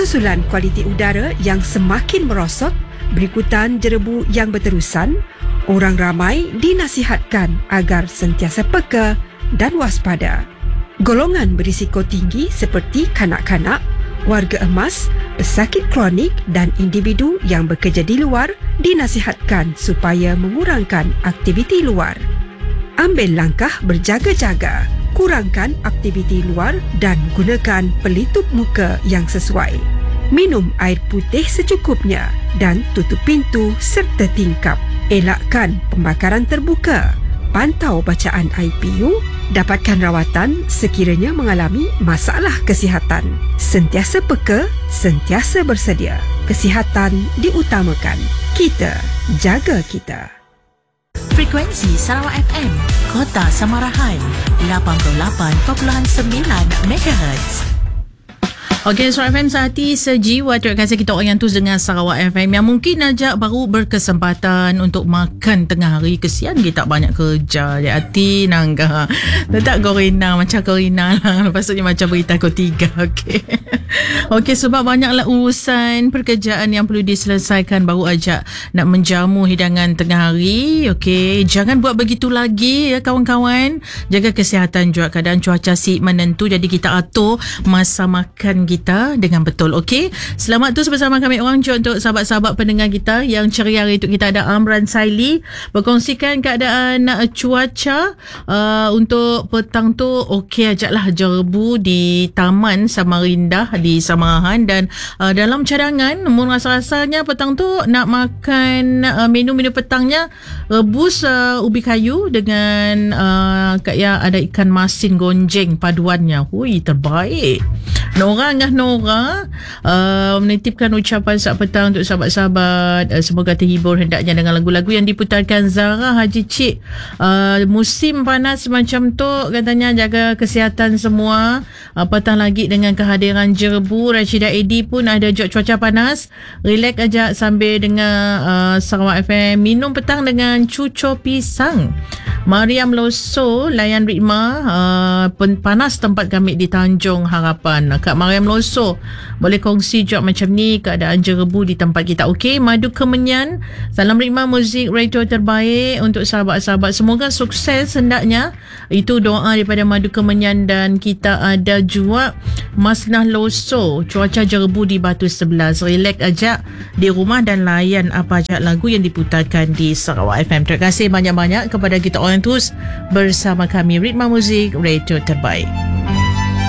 Susulan kualiti udara yang semakin merosot berikutan jerebu yang berterusan, orang ramai dinasihatkan agar sentiasa peka dan waspada. Golongan berisiko tinggi seperti kanak-kanak, warga emas, pesakit kronik dan individu yang bekerja di luar dinasihatkan supaya mengurangkan aktiviti luar. Ambil langkah berjaga-jaga, kurangkan aktiviti luar dan gunakan pelitup muka yang sesuai. Minum air putih secukupnya dan tutup pintu serta tingkap. Elakkan pembakaran terbuka. Pantau bacaan IPU, dapatkan rawatan sekiranya mengalami masalah kesihatan. Sentiasa peka, sentiasa bersedia. Kesihatan diutamakan. Kita jaga kita. Frekuensi Sarawak FM, Kota Samarahan, 88.9 MHz. Okey, Sarawak FM sehati sejiwa. Terima kasih kita orang yang terus dengan Sarawak FM yang mungkin ajak baru berkesempatan untuk makan tengah hari. Kesian kita banyak kerja. Jadi hati nangga. Letak gorena macam gorena lah. Lepas tu macam berita Kota 3. Okey. Okey, sebab banyaklah urusan pekerjaan yang perlu diselesaikan baru ajak nak menjamu hidangan tengah hari. Okey, jangan buat begitu lagi ya kawan-kawan. Jaga kesihatan juga. Keadaan cuaca si menentu, jadi kita atur masa makan kita dengan betul. Okey, selamat terus bersama kami orang Cuk untuk sahabat-sahabat pendengar kita yang ceria hari itu. Kita ada Amran Saili berkongsikan keadaan cuaca untuk petang tu. Okey, ajaklah jerebu di Taman Samarindah di Samarahan dan dalam cadangan rasa-rasanya petang tu nak makan menu-menu petangnya rebus ubi kayu dengan ada ikan masin gonjeng paduannya. Hui, terbaik. Nora menitipkan ucapan saat petang untuk sahabat-sahabat. Semoga terhibur hendaknya dengan lagu-lagu yang diputarkan Zara Haji Cik. Musim panas macam tu katanya, jaga kesihatan semua. Petang lagi dengan kehadiran jerebu. Rashida Edi pun ada cuaca panas, relax aja sambil dengar Sarawak FM. Minum petang dengan cucur pisang. Mariam Loso layan ritma panas tempat kami di Tanjung Harapan. Kak Mariam Loso boleh kongsi juga macam ni keadaan jerebu di tempat kita. Okey, Madu Kemenyan, salam ritma muzik radio terbaik untuk sahabat-sahabat, semoga sukses hendaknya. Itu doa daripada Madu Kemenyan. Dan kita ada juga Masnah Loso, cuaca jerebu di Batu 11, relax aja di rumah dan layan apa aja lagu yang diputarkan di Sarawak FM. Terima kasih banyak-banyak kepada kita orang terus bersama kami, ritma muzik radio terbaik.